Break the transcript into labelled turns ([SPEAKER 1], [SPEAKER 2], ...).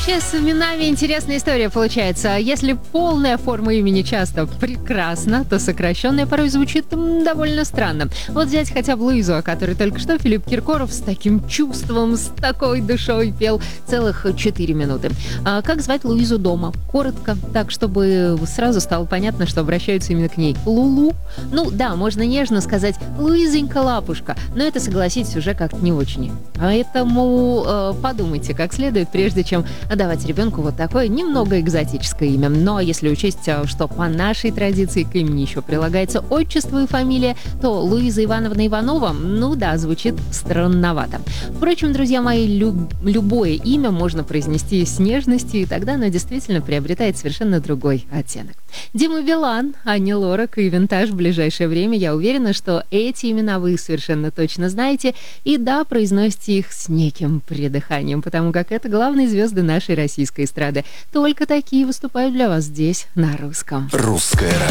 [SPEAKER 1] Вообще с именами интересная история получается. Если полная форма имени часто прекрасна, то сокращенная порой звучит довольно странно. Вот взять хотя бы Луизу, о которой только что Филипп Киркоров с таким чувством, с такой душой пел целых 4 минуты. А как звать Луизу дома? Коротко, так, чтобы сразу стало понятно, что обращаются именно к ней. Лулу? Ну да, можно нежно сказать «Луизонька лапушка», но это, согласитесь, уже как-то не очень. Поэтому подумайте как следует, прежде чем давать ребенку вот такое немного экзотическое имя. Но если учесть, что по нашей традиции к имени еще прилагается отчество и фамилия, то Луиза Ивановна Иванова, ну да, звучит странновато. Впрочем, друзья мои, любое имя можно произнести с нежностью, и тогда оно действительно приобретает совершенно другой оттенок. Дима Билан, Ани Лорак и Винтаж в ближайшее время, я уверена, что эти имена вы совершенно точно знаете, и да, произносите их с неким придыханием, потому как это главные звезды нашей российской эстрады. Только такие выступают для вас здесь, на русском.
[SPEAKER 2] Русская